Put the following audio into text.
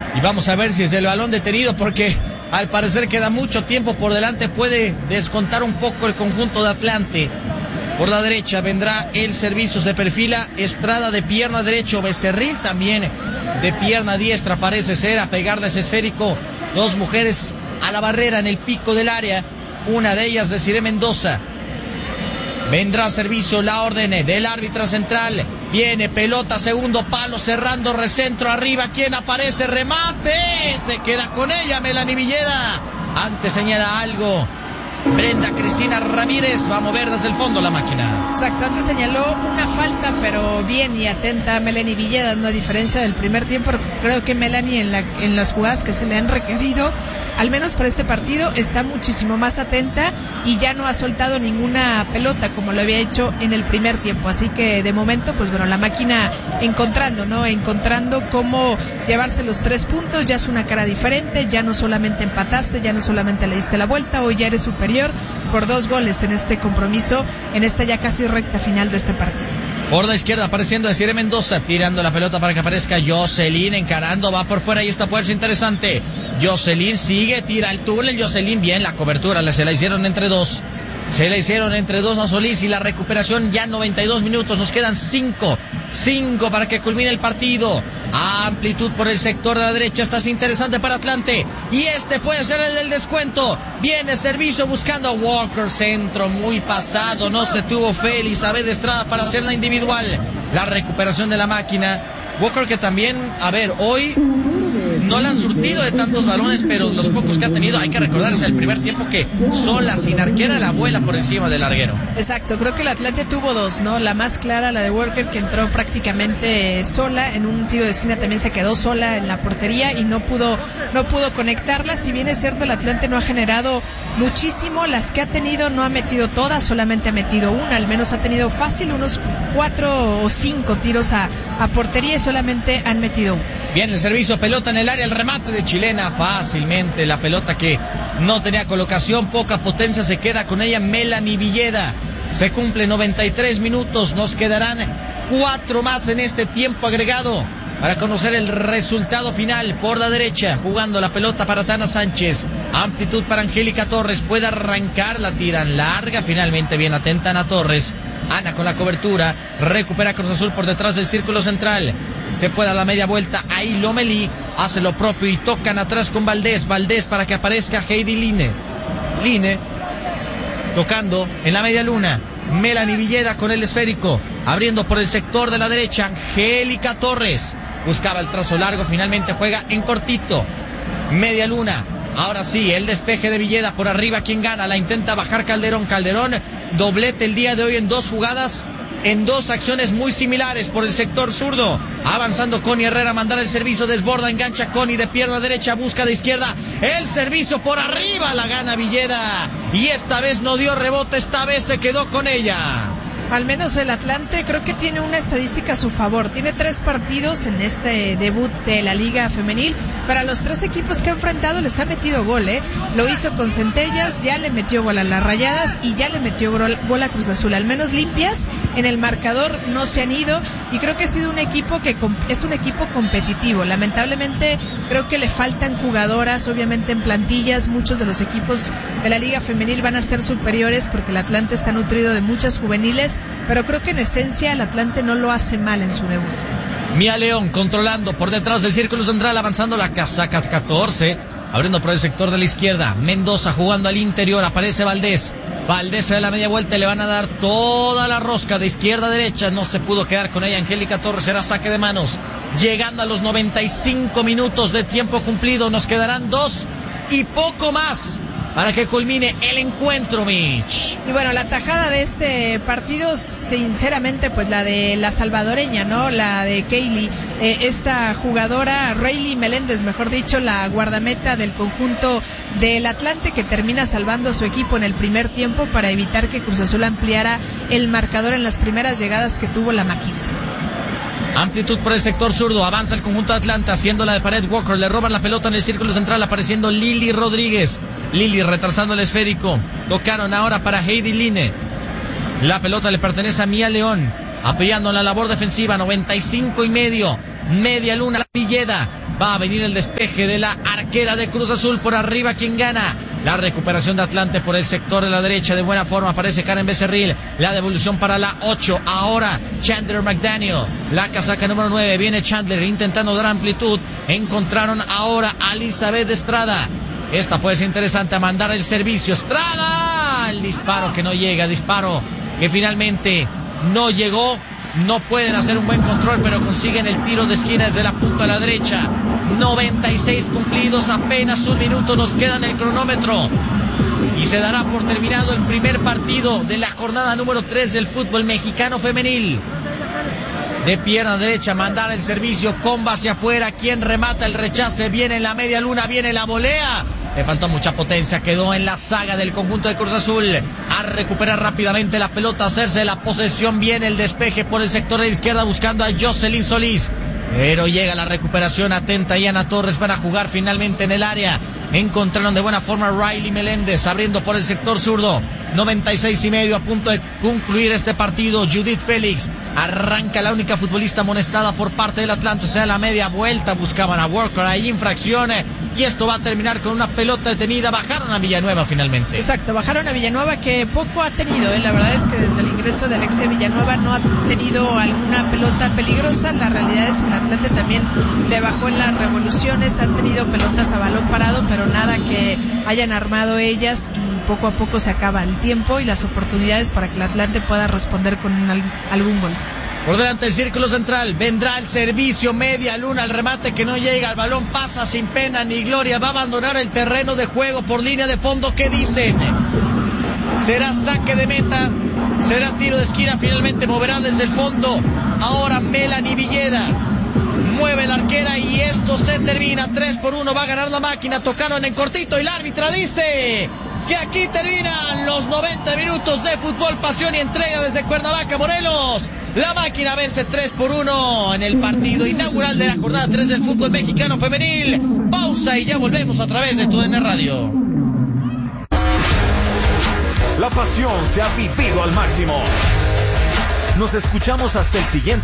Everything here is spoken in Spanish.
Y vamos a ver si es el balón detenido, porque al parecer queda mucho tiempo por delante. Puede descontar un poco el conjunto de Atlante. Por la derecha vendrá el servicio, se perfila Estrada de pierna derecho, Becerril también de pierna diestra, parece ser, a pegar de ese esférico. Dos mujeres a la barrera en el pico del área, una de ellas Desiree Mendoza. Vendrá servicio, la orden del árbitro central. Viene pelota, segundo palo, cerrando, recentro, arriba. ¿Quién aparece? Remate. Se queda con ella Melanie Villeda. Antes señala algo Brenda Cristina Ramírez. Va a mover desde el fondo la máquina. Exacto, antes señaló una falta, pero bien y atenta Melanie Villeda, no a diferencia del primer tiempo. Creo que Melanie en las jugadas que se le han requerido, al menos para este partido, está muchísimo más atenta y ya no ha soltado ninguna pelota como lo había hecho en el primer tiempo. Así que de momento, pues bueno, la máquina encontrando cómo llevarse los 3 puntos. Ya es una cara diferente, ya no solamente empataste, ya no solamente le diste la vuelta, hoy ya eres superior por 2 goles en este compromiso, en esta ya casi recta final de este partido. Por la izquierda apareciendo Desiree Mendoza, tirando la pelota para que aparezca Jocelyn, encarando, va por fuera y esta puede ser interesante. Jocelyn sigue, tira el túnel, Jocelyn bien, la cobertura se la hicieron entre dos. Se la hicieron entre dos a Solís y la recuperación ya 92 minutos, nos quedan 5 para que culmine el partido. Amplitud por el sector de la derecha, esta es interesante para Atlante y este puede ser el del descuento. Viene servicio buscando a Walker, centro muy pasado, no se tuvo fe Elizabeth Estrada para hacer la individual. La recuperación de la máquina. Walker que también, hoy no le han surtido de tantos balones, pero los pocos que ha tenido, hay que recordarse el primer tiempo que sola, sin arquera, la vuela por encima del larguero. Exacto, creo que el Atlante tuvo 2, ¿no? La más clara, la de Walker, que entró prácticamente sola, en un tiro de esquina también se quedó sola en la portería y no pudo conectarla. Si bien es cierto, el Atlante no ha generado muchísimo, las que ha tenido no ha metido todas, solamente ha metido una, al menos ha tenido fácil unos 4 o 5 tiros a portería y solamente han metido uno. Bien, el servicio, pelota en el área, el remate de Chilena fácilmente, la pelota que no tenía colocación, poca potencia, se queda con ella Melanie Villeda. Se cumple 93 minutos, nos quedarán 4 más en este tiempo agregado para conocer el resultado final. Por la derecha, jugando la pelota para Tana Sánchez, amplitud para Angélica Torres, puede arrancar, la tiran larga, finalmente bien atenta Ana Torres. Ana con la cobertura, recupera Cruz Azul por detrás del círculo central. Se puede a la media vuelta, ahí Lomelí hace lo propio y tocan atrás con Valdés para que aparezca Heidi Line tocando en la media luna. Melanie Villeda con el esférico, abriendo por el sector de la derecha. Angélica Torres buscaba el trazo largo, finalmente juega en cortito. Media luna, ahora sí, el despeje de Villeda por arriba. ¿Quién gana? La intenta bajar Calderón, doblete el día de hoy en 2 jugadas, en 2 acciones muy similares por el sector zurdo. Avanzando Connie Herrera, mandar el servicio, desborda, engancha Connie de pierna derecha, busca de izquierda, el servicio por arriba, la gana Villeda y esta vez no dio rebote, esta vez se quedó con ella. Al menos el Atlante creo que tiene una estadística a su favor. Tiene 3 partidos en este debut de la Liga Femenil. Para los 3 equipos que ha enfrentado les ha metido gol, Lo hizo con Centellas, ya le metió gol a las Rayadas y ya le metió gol a Cruz Azul. Al menos limpias en el marcador no se han ido y creo que ha sido un equipo que es un equipo competitivo. Lamentablemente creo que le faltan jugadoras, obviamente en plantillas. Muchos de los equipos de la Liga Femenil van a ser superiores porque el Atlante está nutrido de muchas juveniles, pero creo que en esencia el Atlante no lo hace mal en su debut. Mía León controlando por detrás del círculo central, avanzando la casaca 14, abriendo por el sector de la izquierda. Mendoza jugando al interior, aparece Valdés de la media vuelta, le van a dar toda la rosca de izquierda a derecha, no se pudo quedar con ella Angélica Torres, era saque de manos. Llegando a los 95 minutos de tiempo cumplido, nos quedarán 2 y poco más para que culmine el encuentro, Mitch. Y bueno, la tajada de este partido, sinceramente, pues la de la salvadoreña, ¿no? La de Kaylee, esta jugadora, Rayleigh Meléndez, mejor dicho, la guardameta del conjunto del Atlante, que termina salvando a su equipo en el primer tiempo para evitar que Cruz Azul ampliara el marcador en las primeras llegadas que tuvo la máquina. Amplitud por el sector zurdo, avanza el conjunto de Atlanta, haciendo la de pared Walker, le roban la pelota en el círculo central, apareciendo Lili Rodríguez. Lili retrasando el esférico, tocaron ahora para Heidi Line. La pelota le pertenece a Mía León, apoyando la labor defensiva, 95 y medio, media luna, Villeda. Va a venir el despeje de la arquera de Cruz Azul por arriba. ¿Quién gana? La recuperación de Atlante por el sector de la derecha. De buena forma aparece Karen Becerril. La devolución para la 8. Ahora Chandler McDaniel. La casaca número 9. Viene Chandler intentando dar amplitud. Encontraron ahora a Elizabeth Estrada. Esta puede ser interesante, a mandar el servicio. Estrada. El disparo que no llega. Disparo que finalmente no llegó. No pueden hacer un buen control, pero consiguen el tiro de esquina desde la punta a la derecha. 96 cumplidos, apenas un minuto nos queda en el cronómetro. Y se dará por terminado el primer partido de la jornada número 3 del fútbol mexicano femenil. De pierna derecha, mandar el servicio, comba hacia afuera. Quien remata el rechace, viene en la media luna, viene la volea. Le faltó mucha potencia, quedó en la saga del conjunto de Cruz Azul. A recuperar rápidamente la pelota, hacerse la posesión. Viene el despeje por el sector de la izquierda buscando a Jocelyn Solís. Pero llega la recuperación, atenta y Ana Torres para jugar finalmente en el área. Encontraron de buena forma a Riley Meléndez abriendo por el sector zurdo. 96.5 a punto de concluir este partido. Judith Félix arranca, la única futbolista amonestada por parte del Atlante. Sea la media vuelta, buscaban a Walker, hay infracciones y esto va a terminar con una pelota detenida. Bajaron a Villanueva finalmente. Exacto, bajaron a Villanueva, que poco ha tenido, La verdad es que desde el ingreso de Alexia Villanueva no ha tenido alguna pelota peligrosa. La realidad es que el Atlante también le bajó en las revoluciones. Han tenido pelotas a balón parado, pero nada que hayan armado ellas, y poco a poco se acaba el tiempo y las oportunidades para que el Atlante pueda responder con algún gol. Por delante del círculo central, vendrá el servicio, media luna, el remate que no llega, el balón pasa sin pena ni gloria, va a abandonar el terreno de juego por línea de fondo. ¿Qué dicen? ¿Será saque de meta? ¿Será tiro de esquina? Finalmente moverá desde el fondo. Ahora Melanie Villeda. Mueve la arquera y esto se termina. 3-1, va a ganar la máquina. Tocaron en cortito y la árbitra dice que aquí terminan los 90 minutos de fútbol, pasión y entrega desde Cuernavaca, Morelos. La máquina vence 3-1 en el partido inaugural de la jornada 3 del fútbol mexicano femenil. Pausa y ya volvemos a través de TUDN Radio. La pasión se ha vivido al máximo. Nos escuchamos hasta el siguiente.